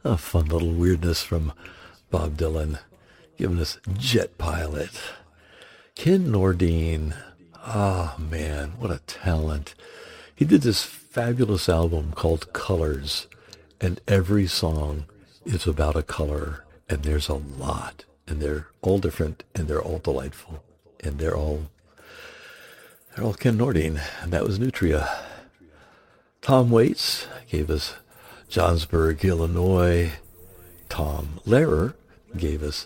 A fun little weirdness from Bob Dylan, giving us Jet Pilot. Ken Nordine, oh man, what a talent. He did this fabulous album called Colors, and every song is about a color, and there's a lot, and they're all different, and they're all delightful, and they're all Ken Nordine, and that was Nutria. Tom Waits gave us Johnsburg, Illinois. Tom Lehrer gave us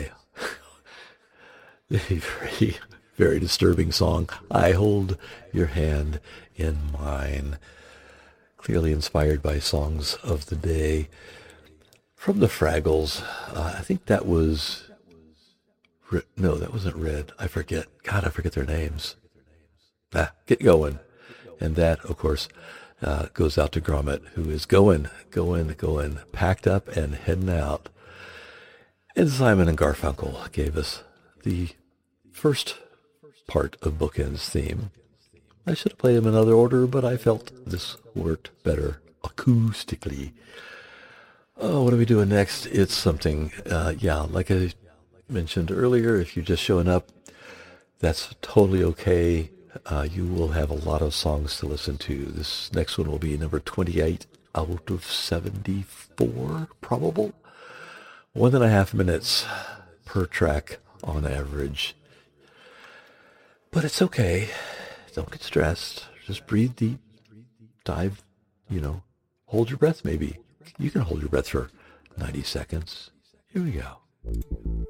a very, very disturbing song, I Hold Your Hand in Mine. Clearly inspired by songs of the day. From the Fraggles, I think that was, no, that wasn't Red. I forget. God, I forget their names. Get Going. And that, of course, goes out to Gromit, who is going, packed up and heading out. And Simon and Garfunkel gave us the first part of Bookend's theme. I should have played them in another order, but I felt this worked better acoustically. Oh, what are we doing next? It's something, like I mentioned earlier, if you're just showing up, that's totally okay. You will have a lot of songs to listen to. This next one will be number 28 out of 74, probable. 1.5 minutes per track on average. But it's okay. Don't get stressed. Just breathe deep. Dive, hold your breath maybe. You can hold your breath for 90 seconds. Here we go.